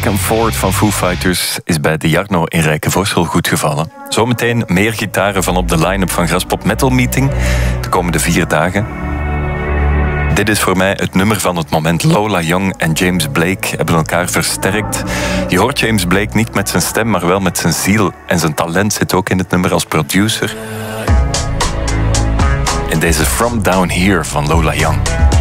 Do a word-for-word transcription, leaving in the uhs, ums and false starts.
Back and Forth van Foo Fighters is bij de Jarno in Rijkenvorsel goed gevallen. Zometeen meer gitaren van op de line-up van Graspop Metal Meeting de komende vier dagen. Dit is voor mij het nummer van het moment. Lola Young en James Blake hebben elkaar versterkt. Je hoort James Blake niet met zijn stem, maar wel met zijn ziel. En zijn talent zit ook in het nummer als producer. In deze From Down Here van Lola Young.